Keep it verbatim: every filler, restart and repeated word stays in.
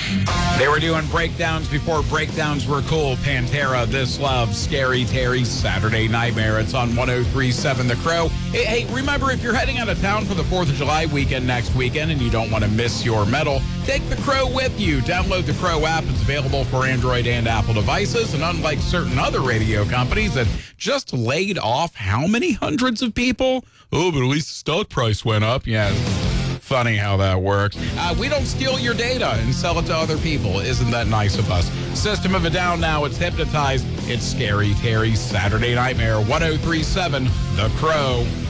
They were doing breakdowns before breakdowns were cool. Pantera, This Love, Scary Terry, Saturday Nightmare. It's on one oh three point seven The Crow. Hey, hey, remember, if you're heading out of town for the fourth of July weekend next weekend and you don't want to miss your metal, take The Crow with you. Download the Crow app. It's available for Android and Apple devices. And unlike certain other radio companies that just laid off how many hundreds of people? Oh, but at least the stock price went up. Yeah. Funny how that works. Uh, we don't steal your data and sell it to other people. Isn't that nice of us? System of a Down now. It's Hypnotized. It's Scary Terry, Saturday Nightmare, one oh three point seven The Crow.